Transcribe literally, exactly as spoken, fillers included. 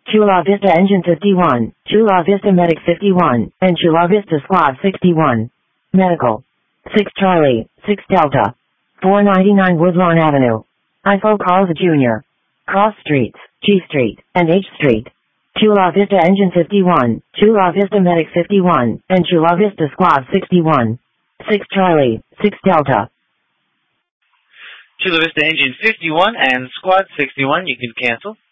Chula Vista Engine fifty-one, Chula Vista Medic fifty-one, and Chula Vista Squad sixty-one. Medical. six Charlie, six Delta. four ninety-nine Woodlawn Avenue. I F O Carl's Junior Cross Streets, G Street, and H Street. Chula Vista Engine fifty-one, Chula Vista Medic fifty-one, and Chula Vista Squad sixty-one. six Charlie, six Delta. Chula Vista Engine fifty-one and Squad sixty-one, you can cancel.